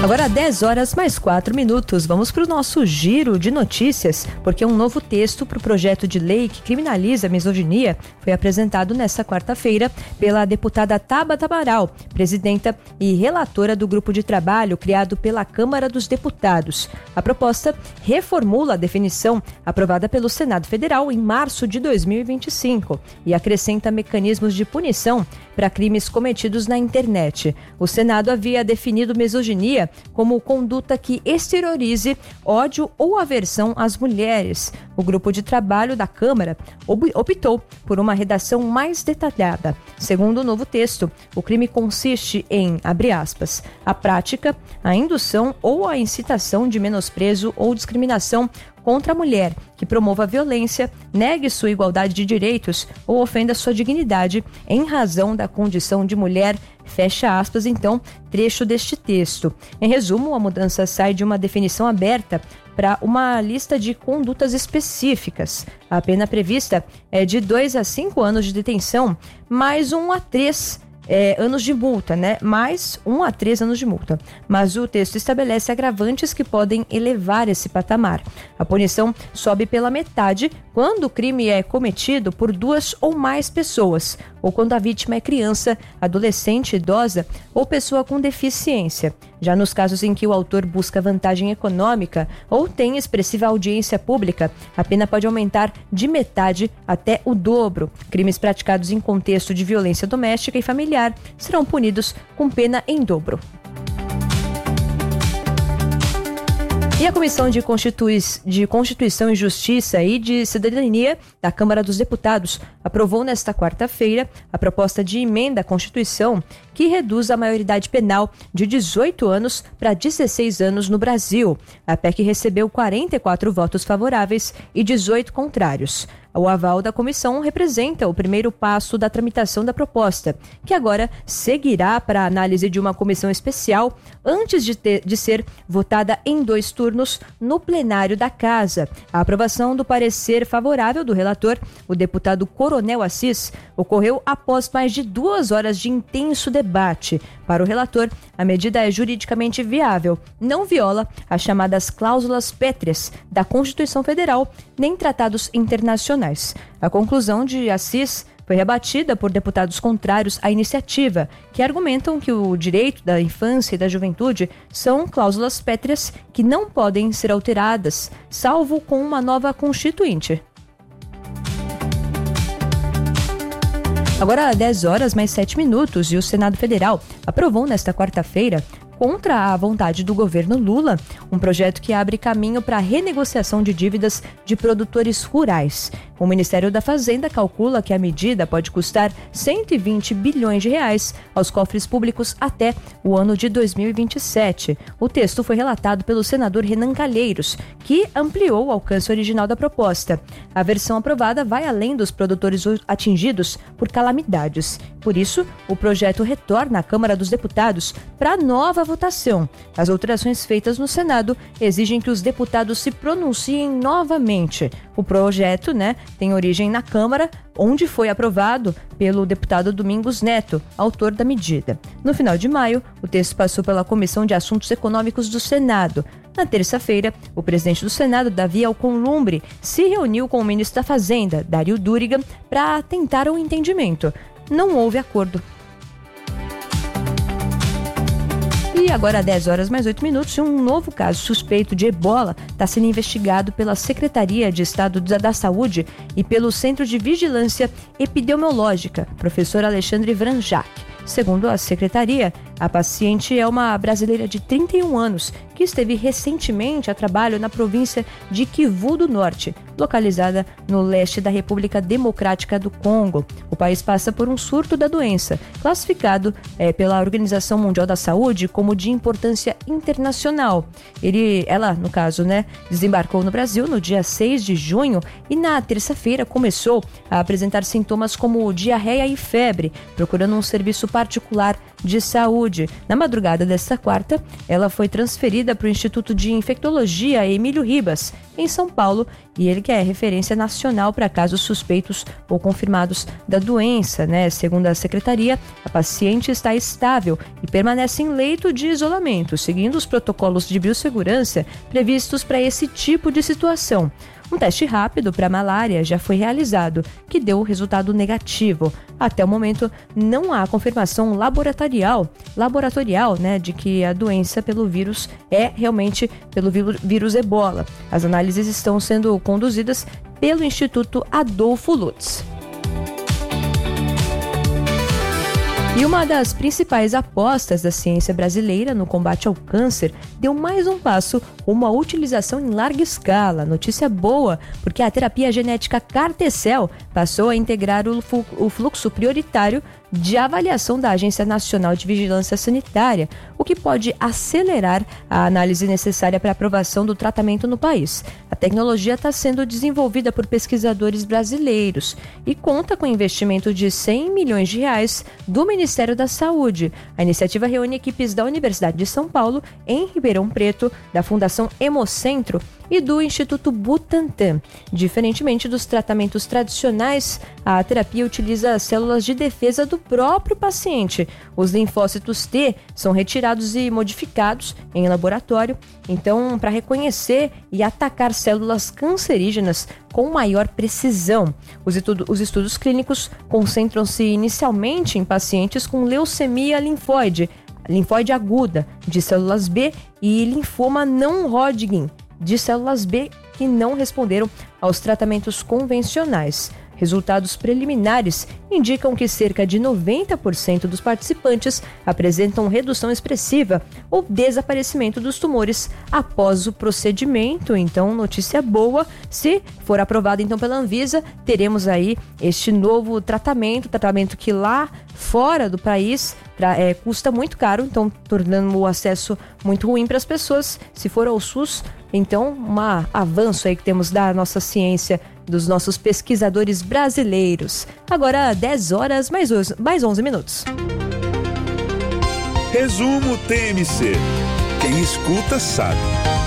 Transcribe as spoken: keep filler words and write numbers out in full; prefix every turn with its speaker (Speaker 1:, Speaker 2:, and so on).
Speaker 1: Agora dez horas mais quatro minutos, vamos para o nosso giro de notícias, porque um novo texto para o projeto de lei que criminaliza a misoginia foi apresentado nesta quarta-feira pela deputada Tabata Amaral, presidenta e relatora do grupo de trabalho criado pela Câmara dos Deputados. A proposta reformula a definição aprovada pelo Senado Federal em março de dois mil e vinte e cinco e acrescenta mecanismos de punição para crimes cometidos na internet. O Senado havia definido misoginia como conduta que exteriorize ódio ou aversão às mulheres. O grupo de trabalho da Câmara optou por uma redação mais detalhada. Segundo o novo texto, o crime consiste em, abre aspas, a prática, a indução ou a incitação de menosprezo ou discriminação contra a mulher que promova violência, negue sua igualdade de direitos ou ofenda sua dignidade em razão da condição de mulher, fecha aspas, então, trecho deste texto. Em resumo, a mudança sai de uma definição aberta para uma lista de condutas específicas. A pena prevista é de dois a cinco anos de detenção, mais um a três É, anos de multa, né? Mais um a três anos de multa. Mas o texto estabelece agravantes que podem elevar esse patamar. A punição sobe pela metade quando o crime é cometido por duas ou mais pessoas, ou quando a vítima é criança, adolescente, idosa ou pessoa com deficiência. Já nos casos em que o autor busca vantagem econômica ou tem expressiva audiência pública, a pena pode aumentar de metade até o dobro. Crimes praticados em contexto de violência doméstica e familiar serão punidos com pena em dobro. E a Comissão de, Constitui... de Constituição e Justiça e de Cidadania da Câmara dos Deputados aprovou nesta quarta-feira a proposta de emenda à Constituição que reduz a maioridade penal de dezoito anos para dezesseis anos no Brasil. A P E C recebeu quarenta e quatro votos favoráveis e dezoito contrários. O aval da comissão representa o primeiro passo da tramitação da proposta, que agora seguirá para a análise de uma comissão especial antes de, ter, de ser votada em dois turnos no plenário da Casa. A aprovação do parecer favorável do relator, o deputado Coronel Assis, ocorreu após mais de duas horas de intenso debate. Para o relator, a medida é juridicamente viável, não viola as chamadas cláusulas pétreas da Constituição Federal, nem tratados internacionais. A conclusão de Assis foi rebatida por deputados contrários à iniciativa, que argumentam que o direito da infância e da juventude são cláusulas pétreas que não podem ser alteradas, salvo com uma nova constituinte. Agora, dez horas mais sete minutos, e o Senado Federal aprovou nesta quarta-feira, contra a vontade do governo Lula, um projeto que abre caminho para a renegociação de dívidas de produtores rurais. O Ministério da Fazenda calcula que a medida pode custar cento e vinte bilhões de reais aos cofres públicos até o ano de dois mil e vinte e sete. O texto foi relatado pelo senador Renan Calheiros, que ampliou o alcance original da proposta. A versão aprovada vai além dos produtores atingidos por calamidades. Por isso, o projeto retorna à Câmara dos Deputados para nova votação. As alterações feitas no Senado exigem que os deputados se pronunciem novamente. O projeto, né, tem origem na Câmara, onde foi aprovado pelo deputado Domingos Neto, autor da medida. No final de maio, o texto passou pela Comissão de Assuntos Econômicos do Senado. Na terça-feira, o presidente do Senado, Davi Alcolumbre, se reuniu com o ministro da Fazenda, Dario Duriga, para tentar um entendimento. Não houve acordo. E agora, dez horas mais oito minutos, um novo caso suspeito de ebola está sendo investigado pela Secretaria de Estado da Saúde e pelo Centro de Vigilância Epidemiológica, professor Alexandre Vranjac. Segundo a secretaria, a paciente é uma brasileira de trinta e um anos que esteve recentemente a trabalho na província de Kivu do Norte, localizada no leste da República Democrática do Congo. O país passa por um surto da doença, classificado é, pela Organização Mundial da Saúde como de importância internacional. Ele, ela, no caso, né, desembarcou no Brasil no dia seis de junho e na terça-feira começou a apresentar sintomas como diarreia e febre, procurando um serviço Particular de Saúde. Na madrugada desta quarta, ela foi transferida para o Instituto de Infectologia Emílio Ribas, em São Paulo, e ele que é referência nacional para casos suspeitos ou confirmados da doença, né? Segundo a secretaria, a paciente está estável e permanece em leito de isolamento, seguindo os protocolos de biossegurança previstos para esse tipo de situação. Um teste rápido para malária já foi realizado, que deu resultado negativo. Até o momento, não há confirmação laboratorial, laboratorial, né, de que a doença pelo vírus é realmente pelo vírus Ebola. As análises estão sendo conduzidas pelo Instituto Adolfo Lutz. E uma das principais apostas da ciência brasileira no combate ao câncer deu mais um passo rumo à utilização em larga escala. Notícia boa, porque a terapia genética CAR-T-cell passou a integrar o fluxo prioritário de avaliação da Agência Nacional de Vigilância Sanitária, o que pode acelerar a análise necessária para a aprovação do tratamento no país. A tecnologia está sendo desenvolvida por pesquisadores brasileiros e conta com investimento de cem milhões de reais do Ministério da Saúde. A iniciativa reúne equipes da Universidade de São Paulo, em Ribeirão Preto, da Fundação Hemocentro e do Instituto Butantan. Diferentemente dos tratamentos tradicionais, a terapia utiliza células de defesa do próprio paciente. Os linfócitos T são retirados e modificados em laboratório, então, para reconhecer e atacar células cancerígenas com maior precisão. Os, estudo, os estudos clínicos concentram-se inicialmente em pacientes com leucemia linfóide, linfóide aguda, de células B, e linfoma não Hodgkin, de células B, que não responderam aos tratamentos convencionais. Resultados preliminares indicam que cerca de noventa por cento dos participantes apresentam redução expressiva ou desaparecimento dos tumores após o procedimento. Então, notícia boa, se for aprovado então pela Anvisa, teremos aí este novo tratamento, tratamento que lá fora do país é, custa muito caro, então tornando o acesso muito ruim para as pessoas. Se for ao SUS, então um avanço aí que temos da nossa ciência, dos nossos pesquisadores brasileiros. Agora dez horas mais, mais onze minutos.
Speaker 2: Resumo T M C. Quem escuta sabe.